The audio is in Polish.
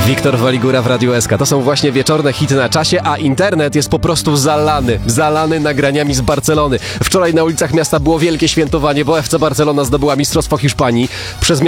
Wiktor Waligura w Radiu SK. To są właśnie wieczorne hity na czasie, a internet jest po prostu zalany nagraniami z Barcelony. Wczoraj na ulicach miasta było wielkie świętowanie, bo FC Barcelona zdobyła Mistrzostwo Hiszpanii. Przez